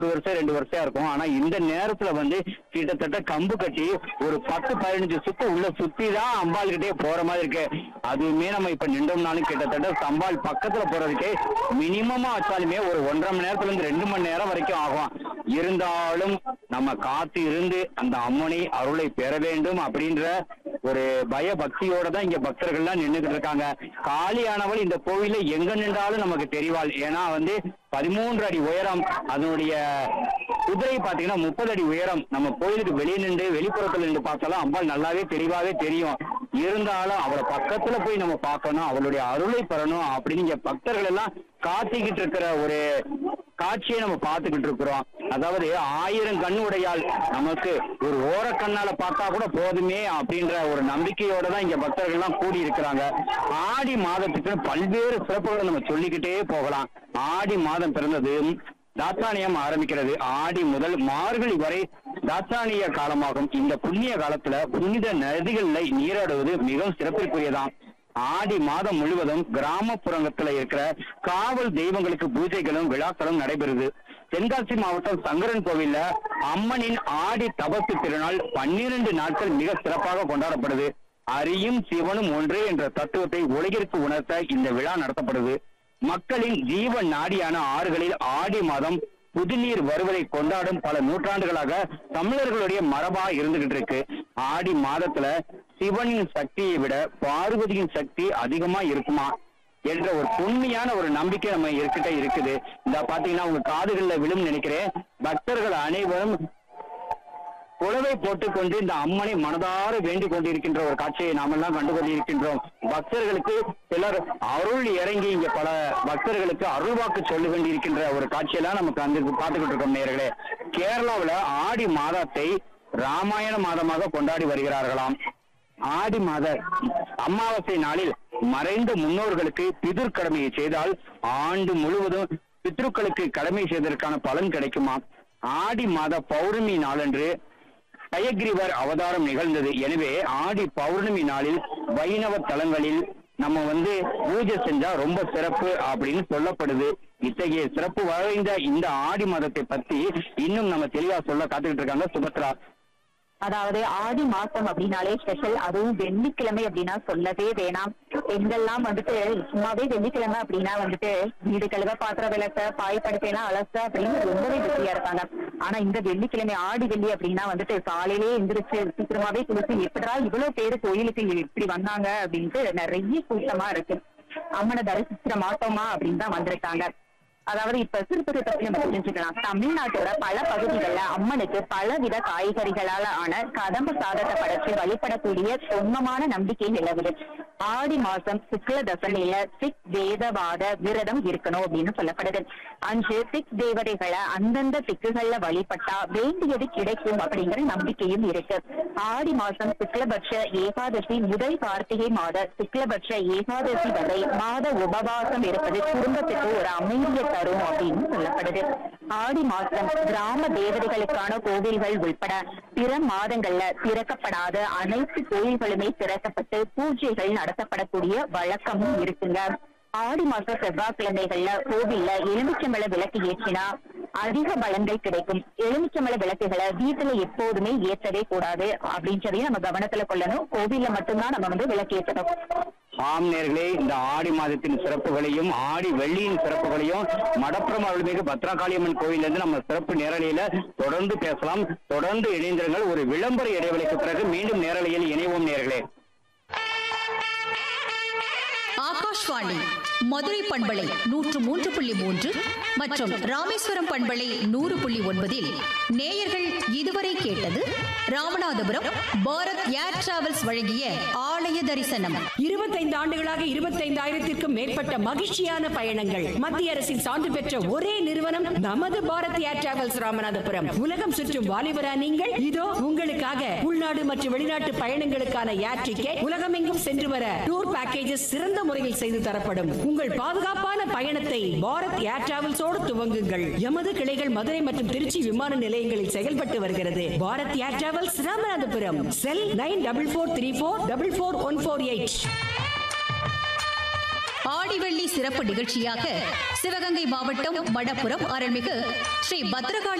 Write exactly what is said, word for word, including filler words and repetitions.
ஒரு வருஷம் ரெண்டு வருஷம் இருக்கும். ஆனா இந்த நேரத்துல வந்து கிட்டத்தட்ட கம்பு கட்டி ஒரு பத்து பதினஞ்சு சுத்து உள்ள சுத்தி தான் அம்பாள் கிட்டே போற மாதிரி இருக்கு. அதுவுமே நம்ம இப்ப நின்றோம்னாலும் கிட்டத்தட்ட அம்பாள் பக்கத்துல போறதுக்கே மினிமமா வச்சாலுமே ஒரு ஒன்றரை மணி நேரத்துல இருந்து ரெண்டு மணி நேரம் வரைக்கும் ஆகும். இருந்தாலும் நம்ம காத்து இருந்து அந்த அம்மனை அருளை பெற வேண்டும் அப்படின்ற ஒரு பய பக்தியோட தான் இங்க பக்தர்கள்லாம் நின்றுகிட்டு இருக்காங்க. காளியானவள் இந்த கோவில எங்க நின்றாலும் நமக்கு தெரிவாள். ஏன்னா வந்து பதிமூன்று அடி உயரம், அதனுடைய குதிரை பாத்தீங்கன்னா முப்பது அடி உயரம். நம்ம கோயிலுக்கு வெளியே நின்று வெளிப்புறத்துல நின்று பார்த்தாலும் அம்பாள் நல்லாவே தெளிவாவே தெரியும். இருந்தாலும் அவளை பக்கத்துல போய் நம்ம பார்க்கணும், அவளுடைய அருளை பெறணும் அப்படின்னு இங்க பக்தர்கள் எல்லாம் காத்திக்கிட்டு இருக்கிற ஒரு காட்சியை நம்ம பார்த்துக்கிட்டு இருக்கிறோம். அதாவது ஆயிரம் கண்ணு உடையால் நமக்கு ஒரு ஓர கண்ணால பார்த்தா கூட போதுமே அப்படின்ற ஒரு நம்பிக்கையோட தான் இங்க பக்தர்கள் எல்லாம் கூடி இருக்கிறாங்க. ஆடி மாதத்துக்கு பல்வேறு சிறப்புகளை நம்ம சொல்லிக்கிட்டே போகலாம். ஆடி மாதம் பிறந்தது தாத்தானியம் ஆரம்பிக்கிறது. ஆடி முதல் மார்கழி வரை தாத்தானிய காலமாகும். இந்த புண்ணிய காலத்துல புனித நதிகள்ல நீராடுவது மிகவும் சிறப்பிற்குரியதான். ஆடி மாதம் முழுவதும் கிராமப்புறத்துல இருக்கிற காவல் தெய்வங்களுக்கு பூஜைகளும் விழாக்களும் நடைபெறுது. தென்காசி மாவட்டம் சங்கரன் கோவில்ல அம்மனின் ஆடி தபசு திருநாள் பன்னிரண்டு நாட்கள் மிக சிறப்பாக கொண்டாடப்படுது. அரியும் சிவனும் ஒன்றே என்ற தத்துவத்தை உலகிற்கு உணர்த்த இந்த விழா நடத்தப்படுது. மக்களின் ஜீவ நாடியான ஆறுகளில் ஆடி மாதம் புதுநீர் வருவதை கொண்டாடும் பல நூற்றாண்டுகளாக தமிழர்களுடைய மரபா இருந்துகிட்டு இருக்கு. ஆடி மாதத்துல சிவனின் சக்தியை விட பார்வதியின் சக்தி அதிகமா இருக்குமா என்ற ஒரு உண்மையான ஒரு நம்பிக்கை நம்ம இருக்கிட்ட இருக்குது. இந்த பாத்தீங்கன்னா உங்க காதுகள்ல விழும் நினைக்கிறேன். பக்தர்கள் அனைவரும் குலவை போட்டுக்கொண்டு இந்த அம்மனை மனதார வேண்டிக் கொண்டிருக்கின்ற ஒரு காட்சியை நாம எல்லாம் கண்டு கொண்டிருக்கின்றோம். பக்தர்களுக்கு சிலர் அருள் இறங்கி இங்க பல பக்தர்களுக்கு அருள் வாக்கு சொல்ல வேண்டியிருக்கின்ற ஒரு காட்சியெல்லாம் நமக்கு அந்த பார்த்துக்கிட்டு இருக்கோம் நேயர்களே. கேரளாவில் ஆடி மாதத்தை ராமாயண மாதமாக கொண்டாடி வருகிறார்களாம். ஆடி மாத அமாவாசை நாளில் மறைந்த முன்னோர்களுக்கு பிதிர் கடமையை செய்தால் ஆண்டு முழுவதும் பித்ருக்களுக்கு கடமை செய்ததற்கான பலன் கிடைக்குமா. ஆடி மாத பௌர்ணமி நாளன்று ஹயக்ரீவர் அவதாரம் நிகழ்ந்தது. எனவே ஆடி பௌர்ணமி நாளில் வைணவ தலங்களில் நம்ம வந்து பூஜை செஞ்சா ரொம்ப சிறப்பு அப்படின்னு சொல்லப்படுது. இத்தகைய சிறப்பு வாய்ந்த இந்த ஆடி மாதத்தை பத்தி இன்னும் நம்ம தெளிவா சொல்ல காத்துக்கிட்டு இருக்காங்க சுபத்ரா. அதாவது ஆடி மாசம் அப்படின்னாலே ஸ்பெஷல், அதுவும் வெள்ளிக்கிழமை அப்படின்னா சொல்லவே வேணாம். பெண்கள்லாம் வந்துட்டு சும்மாவே வெள்ளிக்கிழமை அப்படின்னா வந்துட்டு வீடு கழுவ, பாத்திரம் விளக்க, பாய் படுக்கையெல்லாம் அலச அப்படின்னு ரொம்பவே பிஸியா இருப்பாங்க. ஆனா இந்த வெள்ளிக்கிழமை ஆடி வெள்ளி அப்படின்னா வந்துட்டு காலையிலேயே எந்திரிச்சு சீக்கிரமாவே குளிச்சு எப்படா இவ்வளவு பேரு கோயிலுக்கு இப்படி வந்தாங்க அப்படின்ட்டு நிறைய கூட்டமா இருக்கு. அம்மனை தரிசிக்கிற மாட்டோமா அப்படின்னு தான் வந்திருக்காங்க. அதாவது இப்ப திருப்பதி பத்தி நம்ம தெரிஞ்சுக்கலாம். தமிழ்நாட்டோட பல பகுதிகள்ல அம்மனுக்கு பலவித காய்கறிகளால ஆன கதம்ப சாதத்தை படைச்சு வழிபடக்கூடிய தொன்மமான நம்பிக்கை நிலவுது. ஆடி மாசம் சுக்ல தசமியில சிக் வேதவாத விரதம் இருக்கணும் அப்படின்னு சொல்லப்படுது. அன்று சிக் தேவதைகளை அந்தந்த திக்குகள்ல வழிபட்டா வேண்டியது கிடைக்கும் அப்படிங்கிற நம்பிக்கையும் இருக்கு. ஆடி மாசம் சுக்லபட்ச ஏகாதசி முதல் கார்த்திகை மாத சுக்லபட்ச ஏகாதசி வரை மாத உபவாசம் இருப்பது குடும்பத்துக்கு ஒரு அமைதியை தரும் அப்படின்னு சொல்லப்படுது. ஆடி மாசம் கிராம தேவதைகளுக்கான கோவில்கள் உள்பட பிற மாதங்கள்ல திறக்கப்படாத அனைத்து கோயில்களுமே திறக்கப்பட்டு பூஜைகள் நடத்தப்படக்கூடிய வழக்கமும் இருக்குங்க. ஆடி மாசம் செவ்வாய்க்கிழமைகள்ல கோவில்ல எலுமிச்சம்பழ விளக்கு ஏற்றினா அதிக பலன்கள் கிடைக்கும். எலுமிச்சம்பழ விளக்குகளை வீட்டுல எப்போதுமே ஏற்றவே கூடாது அப்படின்றதையும் நம்ம கவனத்துல கொள்ளணும். கோவில்ல மட்டும்தான் நம்ம வந்து விளக்கு ஏற்றணும். ஆம் நேர்களே, இந்த ஆடி மாதத்தின் சிறப்புகளையும் ஆடி வெள்ளியின் சிறப்புகளையும் மடப்புறம் அருள்மிகு பத்ரகாளியம்மன் கோயில இருந்து நம்ம சிறப்பு நேரலையில தொடர்ந்து பேசலாம். தொடர்ந்து இணைந்திருங்கள். ஒரு விளம்பர இடைவெளிக்கு பிறகு மீண்டும் நேரலையில் இணைவோம் நேர்களே. ஆகாஷ்வாணி மதுரை பண்பலை நூற்று மூன்று புள்ளி மூன்று மற்றும் ராமேஸ்வரம் பண்பலை நூறு புள்ளி ஒன்பதில் நேயர்கள் இதுவரை கேட்டது ராமநாதபுரம் பாரத் ஏர் டிராவல்ஸ் வழங்கிய ஆலய தரிசனம். இருபத்தைந்து ஆண்டுகளாக இருபத்தைந்தாயிரத்திற்கும் மேற்பட்ட மகிழ்ச்சியான பயணங்கள். மத்திய அரசின் சான்று பெற்ற ஒரே நிறுவனம் நமது பாரத் ஏர் டிராவல்ஸ் ராமநாதபுரம். உலகம் சுற்றும் வாலிபரா நீங்கள்? இதோ உங்களுக்காக உள்நாடு மற்றும் வெளிநாட்டு பயணங்களுக்கான ஏர் டிக்கெட், உலகமெங்கும் சென்று வர டூர் பேக்கேஜஸ் சிறந்த முறையில் செய்து தரப்படும். உங்கள் பாதுகாப்பான பயணத்தை பாரத் ஏர் டிராவல்ஸோடு துவங்குங்கள். எமது கிளைகள் மதுரை மற்றும் திருச்சி விமான நிலையங்களில் செயல்பட்டு வருகிறது. பாரத் ஏர் டிராவல்ஸ் ராமநாதபுரம். செல் nine double four three four double four one four eight. ஆடிவெள்ளி சிறப்பு நிகழ்ச்சியாக சிவகங்கை மாவட்டம் மடப்புறம் அருள்மிகு ஸ்ரீ பத்ரகாளி